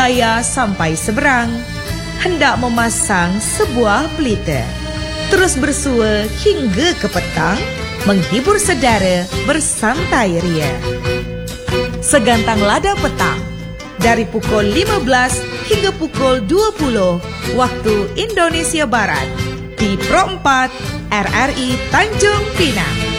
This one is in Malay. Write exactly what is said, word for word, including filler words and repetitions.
Surabaya sampai Seberang, hendak memasang sebuah pelita. Terus bersua hingga ke petang, menghibur sedara bersantai ria. Segantang lada petang, dari pukul lima belas hingga pukul dua puluh waktu Indonesia Barat, di Pro empat R R I Tanjung Pinang.